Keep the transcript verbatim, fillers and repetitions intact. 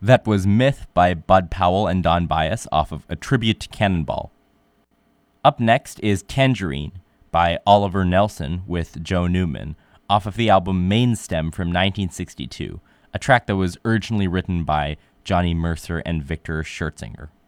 That was Myth by Bud Powell and Don Byas off of A Tribute to Cannonball. Up next is Tangerine by Oliver Nelson with Joe Newman off of the album Main Stem from nineteen sixty-two, a track that was originally written by Johnny Mercer and Victor Schertzinger.